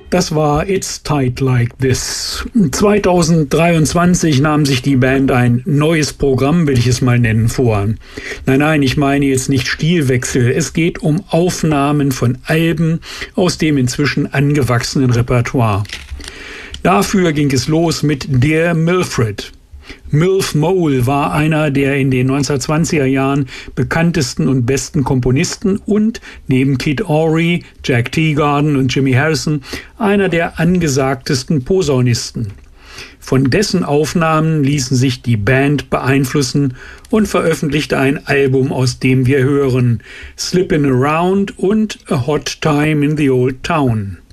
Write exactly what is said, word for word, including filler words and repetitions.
Das war It's Tight Like This. zweitausenddreiundzwanzig nahm sich die Band ein neues Programm, will ich es mal nennen, vor. Nein, nein, ich meine jetzt nicht Stilwechsel. Es geht um Aufnahmen von Alben aus dem inzwischen angewachsenen Repertoire. Dafür ging es los mit Dear Mildred. Milf Mole war einer der in den neunzehnhundertzwanziger Jahren bekanntesten und besten Komponisten und neben Kid Ory, Jack Teagarden und Jimmy Harrison einer der angesagtesten Posaunisten. Von dessen Aufnahmen ließen sich die Band beeinflussen und veröffentlichte ein Album, aus dem wir hören Slippin' Around und A Hot Time in the Old Town.